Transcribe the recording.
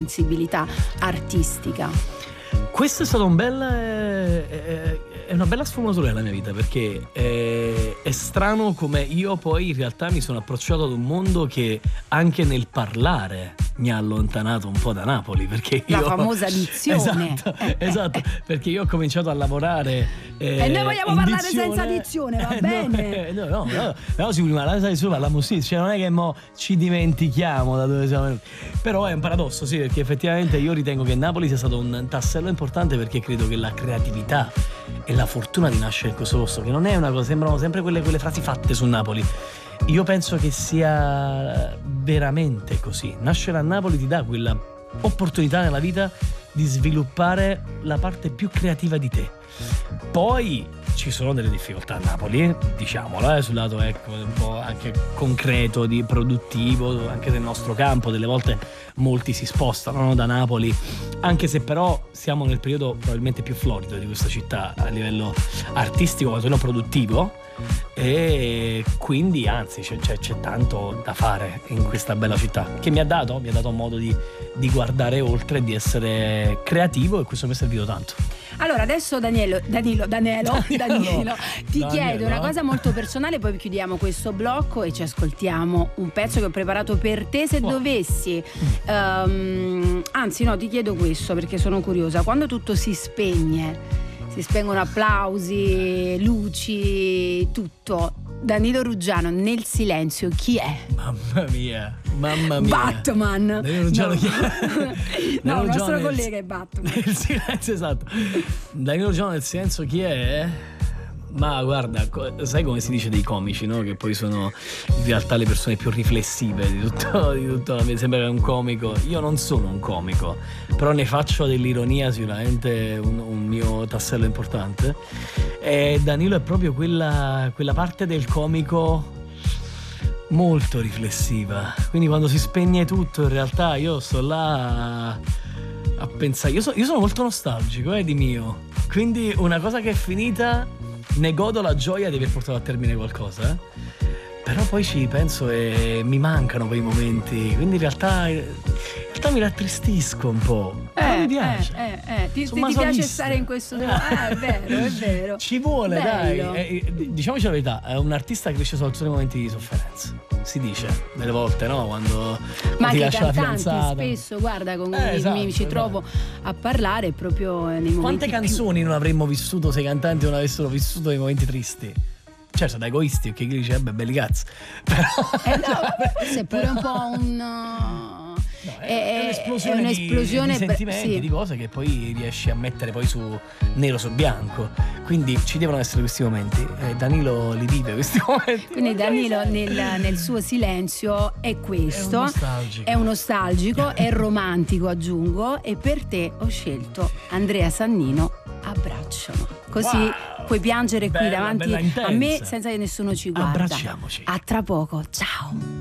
sensibilità artistica. Questo è stato è una bella sfumatura nella mia vita, perché è strano come io poi in realtà mi sono approcciato ad un mondo che anche nel parlare mi ha allontanato un po' da Napoli, perché la famosa dizione. Esatto, perché io ho cominciato a lavorare e noi vogliamo parlare dizione. Senza dizione, va bene? No, sì, ma la sai su, parliamo sì, cioè non è che mo ci dimentichiamo da dove siamo venuti. Però è un paradosso, sì, perché effettivamente io ritengo che Napoli sia stato un tassello importante, perché credo che la creatività e la fortuna di nascere in questo posto, che non è una cosa, sembrano sempre quelle frasi fatte su Napoli. Io penso che sia veramente così. Nascere a Napoli ti dà quella opportunità nella vita di sviluppare la parte più creativa di te. Poi ci sono delle difficoltà a Napoli, diciamola, sul lato un po' anche concreto, di produttivo, anche del nostro campo. Delle volte molti si spostano, no, da Napoli, anche se però siamo nel periodo probabilmente più florido di questa città a livello artistico, ma solo produttivo, e quindi anzi c'è tanto da fare in questa bella città, che mi ha dato modo di guardare oltre, di essere creativo, e questo mi è servito tanto. Allora adesso Danilo, ti chiedo una cosa molto personale, poi chiudiamo questo blocco e ci ascoltiamo un pezzo che ho preparato per te. Se dovessi anzi no, ti chiedo questo perché sono curiosa: quando tutto si spengono applausi, luci, tutto, Danilo Ruggiano nel silenzio chi è? Mamma mia. Batman. Danilo Ruggiano chi è? No, il nostro collega è Batman. Nel silenzio, esatto. Danilo Ruggiano nel silenzio chi è? Ma guarda, sai come si dice dei comici, no? Che poi sono in realtà le persone più riflessive di tutto. Mi sembra che un comico. Io non sono un comico, però ne faccio dell'ironia sicuramente un mio tassello importante. E Danilo è proprio quella parte del comico molto riflessiva. Quindi quando si spegne tutto, in realtà io sto là a pensare. Io sono molto nostalgico di mio. Quindi una cosa che è finita, ne godo la gioia di aver portato a termine qualcosa, però poi ci penso e mi mancano quei momenti, quindi in realtà mi rattristisco un po'. Mi piace. Ti piace stare in questo è vero. Ci vuole, bello. Dai. Diciamoci la verità, è un artista che cresce solo nei momenti di sofferenza. Si dice delle volte, no? Quando ti lascia la fidanzata. Spesso, guarda, con mi ci trovo a parlare proprio nei momenti. Quante canzoni non avremmo vissuto se i cantanti non avessero vissuto i momenti tristi? Certo, da egoisti, perché chi dice belli cazzi. Però forse è pure un po' è un'esplosione di sentimenti, di cose che poi riesci a mettere poi su nero su bianco. Quindi ci devono essere questi momenti. Danilo li vive questi momenti. Quindi Danilo nel suo silenzio è questo. È un nostalgico, è romantico, aggiungo. E per te ho scelto Andrea Sannino, Abbracciami. Così puoi piangere qui davanti a me senza che nessuno ci guarda. Abbracciamoci. A tra poco, ciao.